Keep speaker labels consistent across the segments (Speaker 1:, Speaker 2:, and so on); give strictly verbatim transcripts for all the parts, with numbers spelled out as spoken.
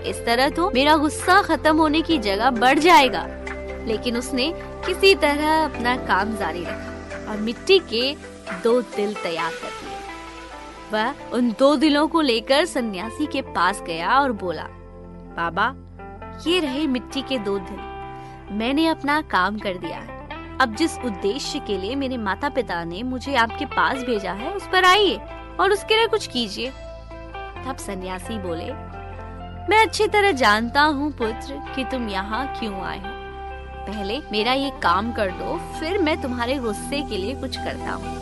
Speaker 1: इस तरह तो मेरा गुस्सा खत्म होने की जगह बढ़ जाएगा। लेकिन उसने किसी तरह अपना काम जारी रखा और मिट्टी के दो दिल तैयार कर दिए। वह उन दो दिलों को लेकर सन्यासी के पास गया और बोला, बाबा, ये रहे मिट्टी के दो दिल। मैंने अपना काम कर दिया है। अब जिस उद्देश्य के लिए मेरे माता पिता ने मुझे आपके पास भेजा है, उस पर आइए और उसके लिए कुछ कीजिए। तब सन्यासी बोले, मैं अच्छी तरह जानता हूँ पुत्र कि तुम यहाँ क्यों आए हो। पहले मेरा ये काम कर दो, फिर मैं तुम्हारे गुस्से के लिए कुछ करता हूँ।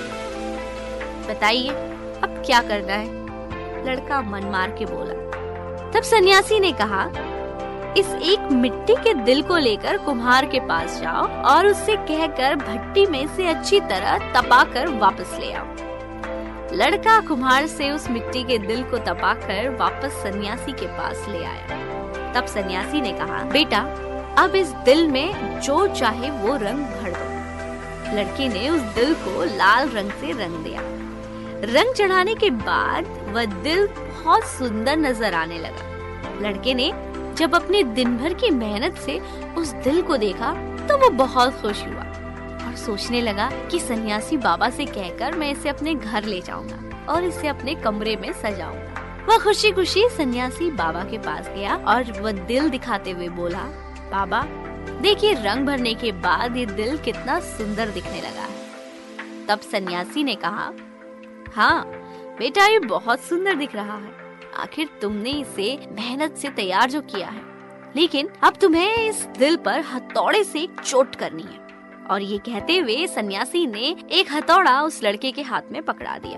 Speaker 1: बताइए अब क्या करना है? लड़का मन मार के बोला। तब सन्यासी ने कहा, इस एक मिट्टी के दिल को लेकर कुम्हार के पास जाओ और उससे कहकर भट्टी में से अच्छी तरह तपाकर वापस ले आओ। लड़का कुम्हार से उस मिट्टी के दिल को तपाकर वापस सन्यासी के पास ले आया। तब सन्यासी ने कहा, बेटा, अब इस दिल में जो चाहे वो रंग भर दो। लड़के ने उस दिल को लाल रंग से रंग दिया। रंग चढ़ाने के बाद वह दिल बहुत सुंदर नजर आने लगा। लड़के ने जब अपने दिन भर की मेहनत से उस दिल को देखा तो वो बहुत खुश हुआ और सोचने लगा कि सन्यासी बाबा से कहकर मैं इसे अपने घर ले जाऊंगा और इसे अपने कमरे में सजाऊंगा। वह खुशी खुशी सन्यासी बाबा के पास गया और वह दिल दिखाते हुए बोला, बाबा, देखिए रंग भरने के बाद ये दिल कितना सुंदर दिखने लगा है। तब सन्यासी ने कहा, हाँ बेटा, ये बहुत सुंदर दिख रहा है। आखिर तुमने इसे मेहनत से तैयार जो किया है, लेकिन अब तुम्हें इस दिल पर हथौड़े से एक चोट करनी है। और ये कहते हुए सन्यासी ने एक हथौड़ा उस लड़के के हाथ में पकड़ा दिया।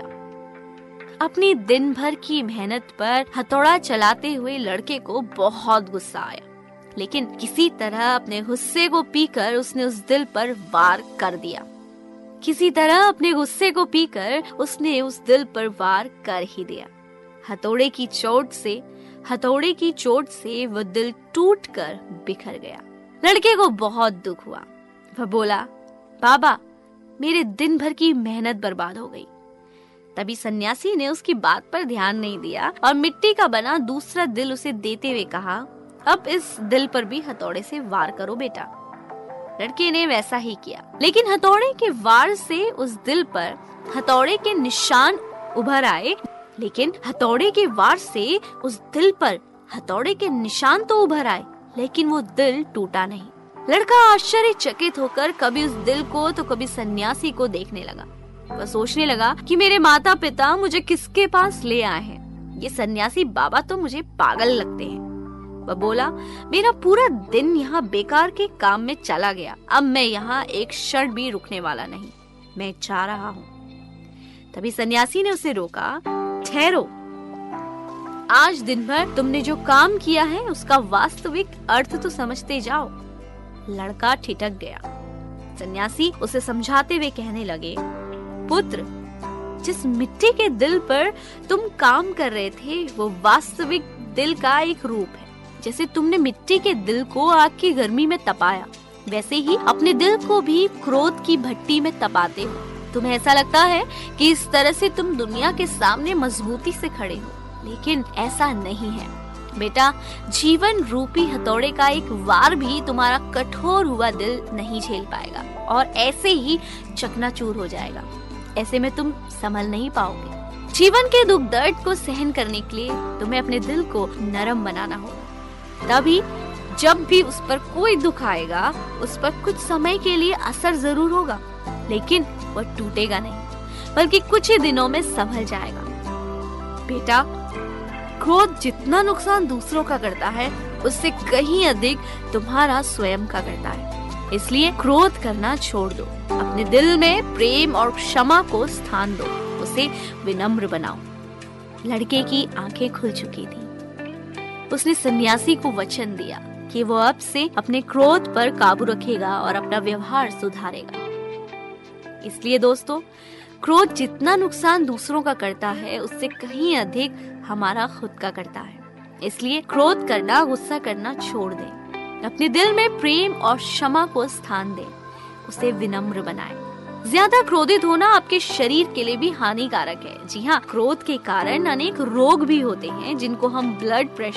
Speaker 1: अपनी दिन भर की मेहनत पर हथौड़ा चलाते हुए लड़के को बहुत गुस्सा आया, लेकिन किसी तरह अपने गुस्से को पीकर उसने उस दिल पर वार कर दिया। किसी तरह अपने गुस्से को पीकर उसने उस दिल पर वार कर ही दिया। हथौड़े की चोट से हथौड़े की चोट से वो दिल टूटकर बिखर गया। लड़के को बहुत दुख हुआ। वह बोला, बाबा, मेरे दिन भर की मेहनत बर्बाद हो गई। तभी सन्यासी ने उसकी बात पर ध्यान नहीं दिया और मिट्टी का बना दूसरा दिल उसे देते हुए कहा, अब इस दिल पर भी हथौड़े से वार करो बेटा। लड़के ने वैसा ही किया, लेकिन हथौड़े के वार से उस दिल पर हथौड़े के निशान उभर आए लेकिन हथौड़े के वार से उस दिल पर हथौड़े के निशान तो उभर आए, लेकिन वो दिल टूटा नहीं। लड़का आश्चर्यचकित होकर कभी उस दिल को तो कभी सन्यासी को देखने लगा। वह सोचने लगा कि मेरे माता पिता मुझे किसके पास ले आए हैं? ये सन्यासी बाबा तो मुझे पागल लगते हैं। वह बोला, मेरा पूरा दिन यहाँ बेकार के काम में चला गया। अब मैं यहाँ एक क्षण भी रुकने वाला नहीं, मैं जा रहा हूँ। तभी सन्यासी ने उसे रोका, ठहरो, आज दिन भर तुमने जो काम किया है उसका वास्तविक अर्थ तो समझते जाओ। लड़का ठिठक गया। सन्यासी उसे समझाते हुए कहने लगे, पुत्र, जिस मिट्टी के दिल पर तुम काम कर रहे थे वो वास्तविक दिल का एक रूप है। जैसे तुमने मिट्टी के दिल को आग की गर्मी में तपाया, वैसे ही अपने दिल को भी क्रोध की भट्टी में तपाते हो। तुम्हें ऐसा लगता है कि इस तरह से तुम दुनिया के सामने मजबूती से खड़े हो, लेकिन ऐसा नहीं है बेटा। जीवन रूपी हथौड़े का एक वार भी तुम्हारा कठोर हुआ दिल नहीं झेल पाएगा और ऐसे ही चकनाचूर हो जाएगा। ऐसे में तुम संभल नहीं पाओगे। जीवन के दुख दर्द को सहन करने के लिए तुम्हें अपने दिल को नरम बनाना होगा। तभी जब भी उस पर कोई दुख आएगा, उस पर कुछ समय के लिए असर जरूर होगा, लेकिन वह टूटेगा नहीं, बल्कि कुछ ही दिनों में संभल जाएगा। बेटा, क्रोध जितना नुकसान दूसरों का करता है, उससे कहीं अधिक तुम्हारा स्वयं का करता है। इसलिए क्रोध करना छोड़ दो। अपने दिल में प्रेम और क्षमा को स्थान दो, उसे विनम्र बनाओ। लड़के की आंखें खुल चुकी थी। उसने सन्यासी को वचन दिया कि वो अब से अपने क्रोध पर काबू रखेगा और अपना व्यवहार सुधारेगा। इसलिए दोस्तों, क्रोध जितना नुकसान दूसरों का करता है, उससे कहीं अधिक हमारा खुद का करता है। इसलिए क्रोध करना, गुस्सा करना छोड़ दें। अपने दिल में प्रेम और क्षमा को स्थान दें, उसे विनम्र बनाएं। ज्यादा क्रोधित होना आपके शरीर के लिए भी हानिकारक है। जी हाँ, क्रोध के कारण अनेक रोग भी होते हैं, जिनको हम ब्लड प्रेशर